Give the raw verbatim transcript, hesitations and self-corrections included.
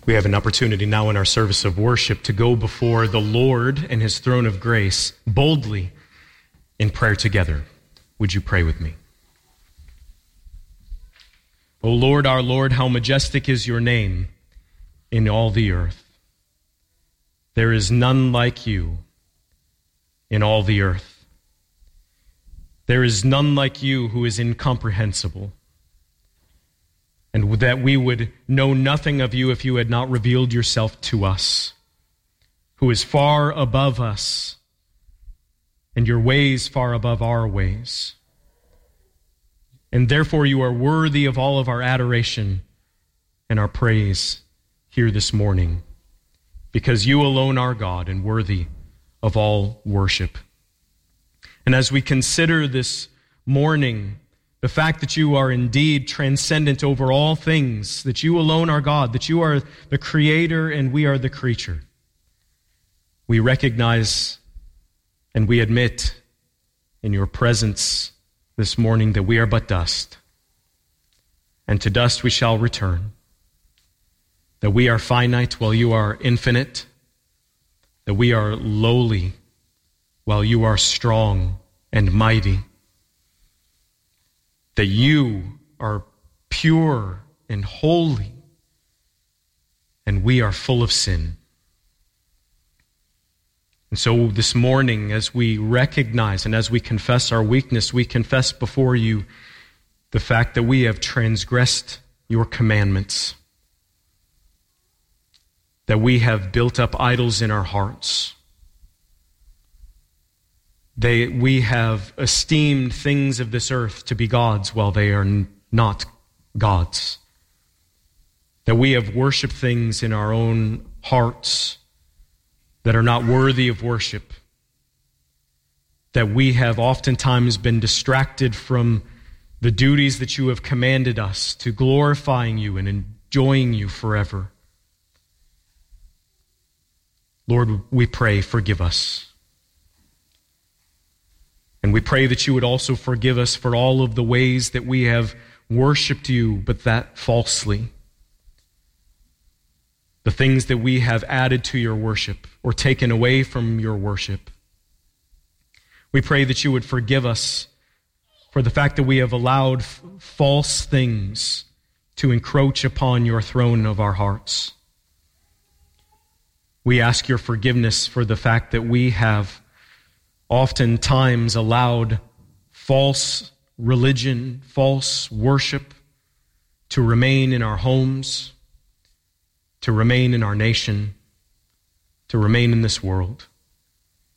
We have an opportunity now in our service of worship to go before the Lord and his throne of grace boldly in prayer together. Would you pray with me? O Lord, our Lord, how majestic is your name in all the earth. There is none like you in all the earth. There is none like you who is incomprehensible. And that we would know nothing of you if you had not revealed yourself to us, who is far above us, and your ways far above our ways. And therefore you are worthy of all of our adoration and our praise here this morning, because you alone are God and worthy of all worship. And as we consider this morning, the fact that you are indeed transcendent over all things, that you alone are God, that you are the creator and we are the creature, we recognize and we admit in your presence this morning that we are but dust, and to dust we shall return, that we are finite while you are infinite, that we are lowly while you are strong and mighty, that you are pure and holy, and we are full of sin. And so this morning, as we recognize and as we confess our weakness, we confess before you the fact that we have transgressed your commandments, that we have built up idols in our hearts, They, we have esteemed things of this earth to be gods while they are n- not gods. That we have worshiped things in our own hearts that are not worthy of worship. That we have oftentimes been distracted from the duties that you have commanded us to glorifying you and enjoying you forever. Lord, we pray, forgive us. And we pray that you would also forgive us for all of the ways that we have worshiped you, but that falsely. The things that we have added to your worship or taken away from your worship. We pray that you would forgive us for the fact that we have allowed f- false things to encroach upon your throne of our hearts. We ask your forgiveness for the fact that we have oftentimes allowed false religion, false worship to remain in our homes, to remain in our nation, to remain in this world.